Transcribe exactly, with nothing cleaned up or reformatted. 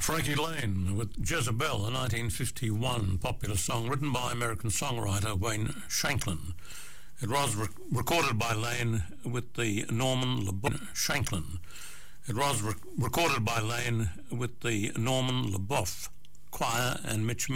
Frankie Lane with Jezebel, a nineteen fifty-one popular song written by American songwriter Wayne Shanklin. It was re- recorded by Lane with the Norman LeBoeuf Shanklin. It was re- recorded by Lane with the Norman LeBoeuf Choir and Mitch